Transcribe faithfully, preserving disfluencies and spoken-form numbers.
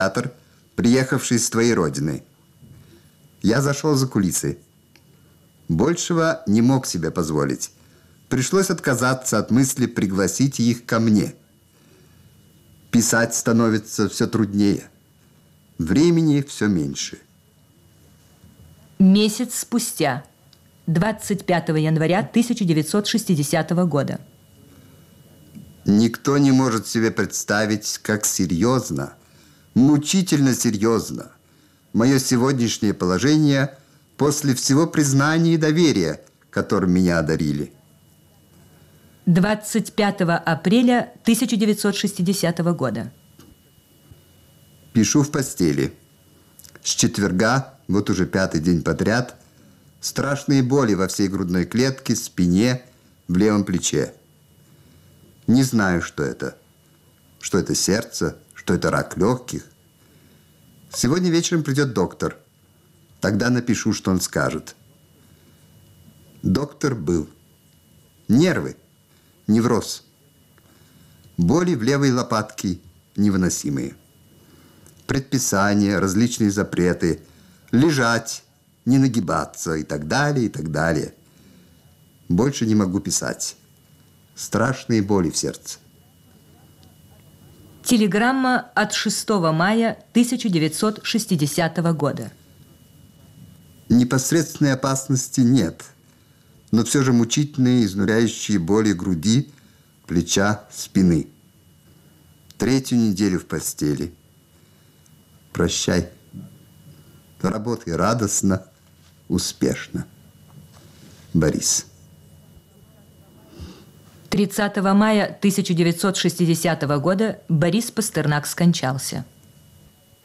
театр, приехавший с твоей родины. Я зашел за кулисы. Большего не мог себе позволить. Пришлось отказаться от мысли пригласить их ко мне. Писать становится все труднее. Времени все меньше. Месяц спустя, двадцать пятого января тысяча девятьсот шестидесятого года. Никто не может себе представить, как серьезно, мучительно серьезно мое сегодняшнее положение после всего признания и доверия, которым меня одарили. двадцать пятого апреля тысяча девятьсот шестидесятого года. Пишу в постели. С четверга, вот уже пятый день подряд, страшные боли во всей грудной клетке, спине, в левом плече. Не знаю, что это. Что это сердце, что это рак легких. Сегодня вечером придет доктор. Тогда напишу, что он скажет. Доктор был. Нервы. Невроз. Боли в левой лопатке невыносимые. Предписания, различные запреты. Лежать, не нагибаться и так далее, и так далее. Больше не могу писать. Страшные боли в сердце. Телеграмма от шестого мая тысяча девятьсот шестидесятого года. Непосредственной опасности нет, но все же мучительные, изнуряющие боли груди, плеча, спины. Третью неделю в постели. Прощай. Работай радостно, успешно. Борис. тридцатого мая тысяча девятьсот шестидесятого года Борис Пастернак скончался.